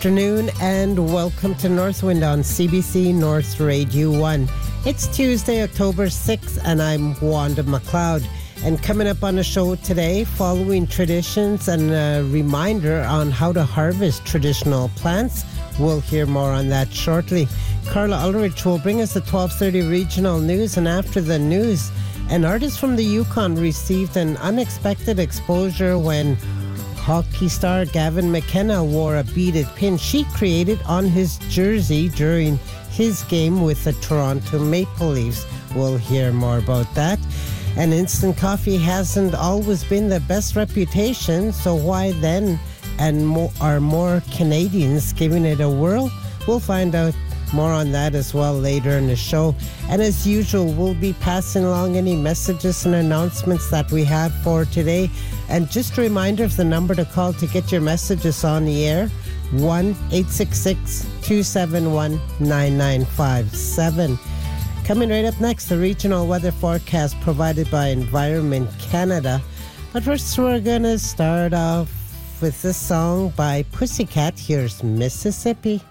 afternoon and welcome to Northwind on CBC North Radio 1. It's Tuesday, October 6th, and I'm Wanda McLeod. And coming up on the show today, following traditions and a reminder on how to harvest traditional plants. We'll hear more on that shortly. Carla Ulrich will bring us the 12:30 regional news, and after the news, an artist from the Yukon received an unexpected exposure when hockey star Gavin McKenna wore a beaded pin she created on his jersey during his game with the Toronto Maple Leafs. We'll hear more about that. And instant coffee hasn't always been the best reputation, so why then are more Canadians giving it a whirl? We'll find out more on that as well later in the show. And as usual, we'll be passing along any messages and announcements that we have for today. And just a reminder of the number to call to get your messages on the air, 1-866-271-9957. Coming right up next, the regional weather forecast provided by Environment Canada. But first, we're going to start off with this song by Pussycat. Here's Mississippi.